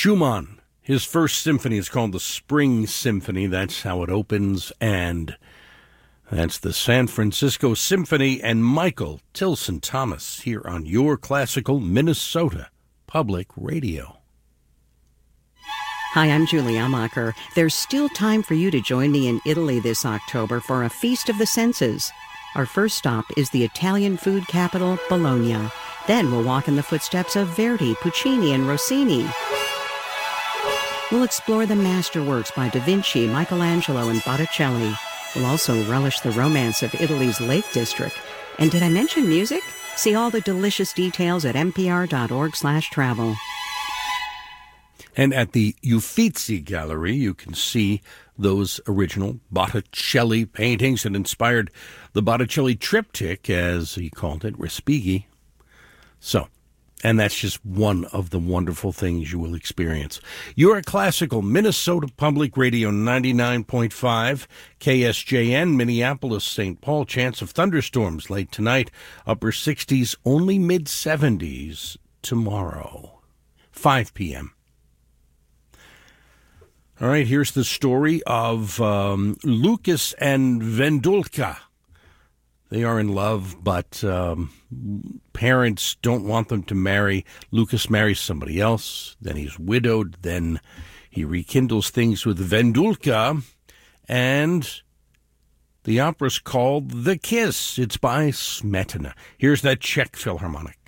Schumann, his first symphony is called the Spring Symphony. That's how it opens, and that's the San Francisco Symphony and Michael Tilson Thomas here on your classical Minnesota Public Radio. Hi, I'm Julie Amacher. There's still time for you to join me in Italy this October for a Feast of the Senses. Our first stop is the Italian food capital, Bologna. Then we'll walk in the footsteps of Verdi, Puccini, and Rossini. We'll explore the masterworks by Da Vinci, Michelangelo, and Botticelli. We'll also relish the romance of Italy's Lake District. And did I mention music? See all the delicious details at npr.org/travel. And at the Uffizi Gallery, you can see those original Botticelli paintings that inspired the Botticelli triptych, as he called it, Respighi. So, and that's just one of the wonderful things you will experience. You're at Classical Minnesota Public Radio 99.5, KSJN, Minneapolis, St. Paul. Chance of thunderstorms late tonight, upper 60s, only mid-70s tomorrow, 5 p.m. All right, here's the story of Lucas and Vendulka. They are in love, but parents don't want them to marry. Lucas marries somebody else, then he's widowed, then he rekindles things with Vendulka, and the opera's called The Kiss. It's by Smetana. Here's that Czech Philharmonic.